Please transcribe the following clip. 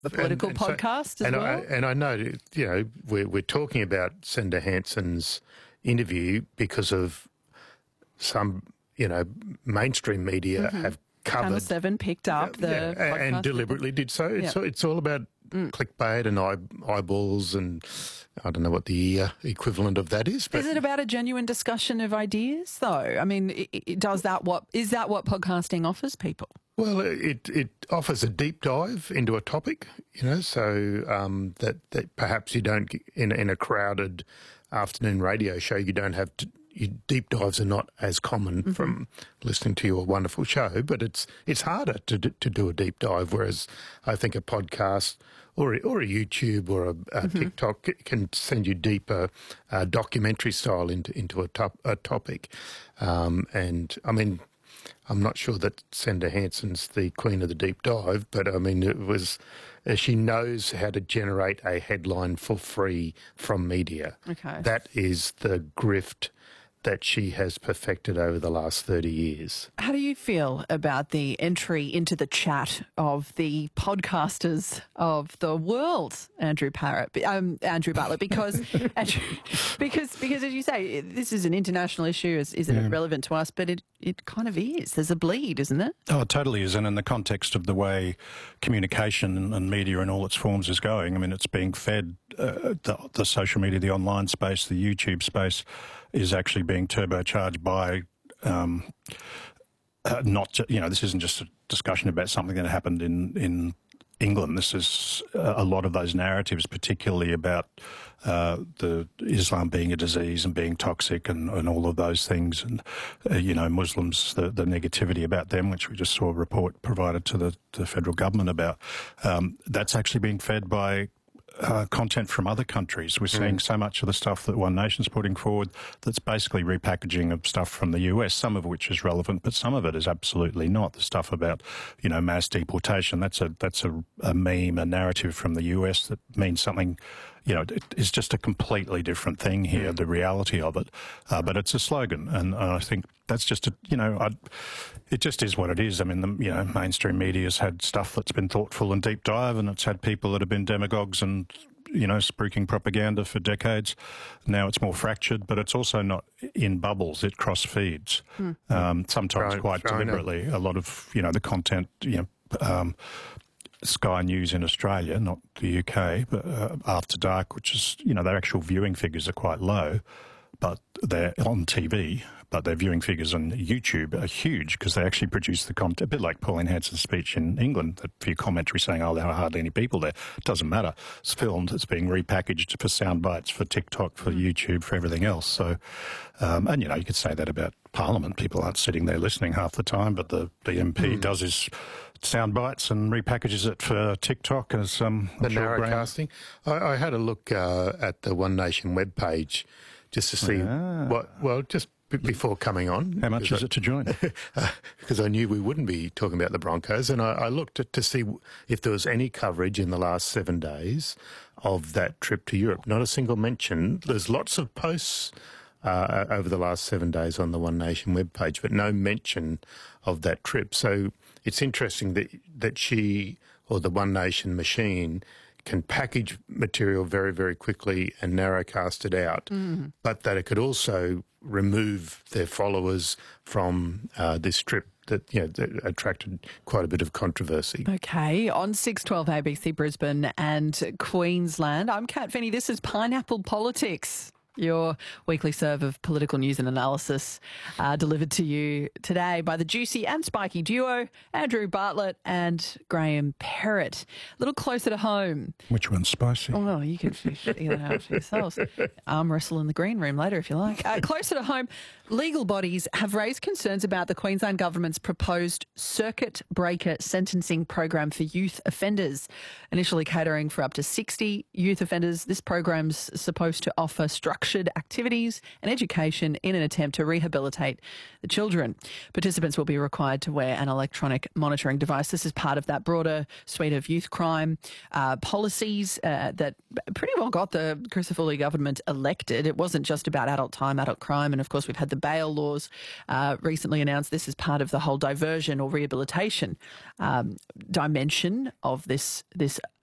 the political podcast as well. I know, you know, we're talking about Senator Hanson's interview because of some, you know, mainstream media have covered. Channel 7 picked up the podcast. And deliberately did so. It's all about clickbait and eyeballs, and I don't know what the equivalent of that is. But is it about a genuine discussion of ideas, though? I mean, is that what podcasting offers people? Well, it offers a deep dive into a topic, you know, so that perhaps you don't, in a crowded afternoon radio show, you don't have to. Deep dives are not as common from listening to your wonderful show, but it's harder to do a deep dive. Whereas I think a podcast or a YouTube or a TikTok can send you deeper, documentary style into a topic. And I mean, I'm not sure that Senator Hanson's the queen of the deep dive, but I mean, it was she knows how to generate a headline for free from media. Okay, that is the grift that she has perfected over the last 30 years. How do you feel about the entry into the chat of the podcasters of the world, Andrew Bartlett? Because as you say, this is an international issue. Isn't it relevant to us? But it kind of is. There's a bleed, isn't it? Oh, it totally is. And in the context of the way communication and media in all its forms is going, I mean, it's being fed, the social media, the online space, the YouTube space is actually being turbocharged by this isn't just a discussion about something that happened in England. This is a lot of those narratives, particularly about the Islam being a disease and being toxic and all of those things, and Muslims, the negativity about them, which we just saw a report provided to the federal government about. That's actually being fed by content from other countries. We're seeing so much of the stuff that One Nation's putting forward that's basically repackaging of stuff from the US, some of which is relevant, but some of it is absolutely not. The stuff about, mass deportation, that's a meme, a narrative from the US that means something, it is just a completely different thing here, the reality of it. But it's a slogan, and I think that's just it just is what it is. I mean, the mainstream media's had stuff that's been thoughtful and deep dive, and it's had people that have been demagogues and spruiking propaganda for decades. Now it's more fractured, but it's also not in bubbles. It cross feeds, sometimes quite deliberately. A lot of the content, Sky News in Australia, not the UK, but After Dark, which is, their actual viewing figures are quite low, but they're on TV, but their viewing figures on YouTube are huge because they actually produce the content, a bit like Pauline Hanson's speech in England, that few commentary saying, there are hardly any people there. It doesn't matter. It's filmed, it's being repackaged for sound bites, for TikTok, for YouTube, for everything else. So, and you could say that about Parliament. People aren't sitting there listening half the time, but the MP does his sound bites and repackages it for TikTok as the narrowcasting. I had a look at the One Nation webpage just to see just before coming on. How much is it to join? Because I knew we wouldn't be talking about the Broncos, and I looked to see if there was any coverage in the last 7 days of that trip to Europe. Not a single mention. There's lots of posts over the last 7 days on the One Nation webpage, but no mention of that trip. So it's interesting that she, or the One Nation machine, can package material very, very quickly and narrowcast it out, but that it could also remove their followers from this trip that attracted quite a bit of controversy. Okay, on 612 ABC Brisbane and Queensland, I'm Kat Finney. This is Pineapple Politics, your weekly serve of political news and analysis, delivered to you today by the juicy and spiky duo, Andrew Bartlett and Graham Perrett. A little closer to home. Which one's spicy? Oh, well, you can figure that out for yourselves. Arm wrestle in the green room later if you like. Closer to home, legal bodies have raised concerns about the Queensland Government's proposed circuit breaker sentencing program for youth offenders. Initially catering for up to 60 youth offenders, this program's supposed to offer structured activities and education in an attempt to rehabilitate the children. Participants will be required to wear an electronic monitoring device. This is part of that broader suite of youth crime policies that pretty well got the Crisafulli government elected. It wasn't just about adult time, adult crime, and of course we've had the bail laws recently announced. This is part of the whole diversion or rehabilitation dimension of this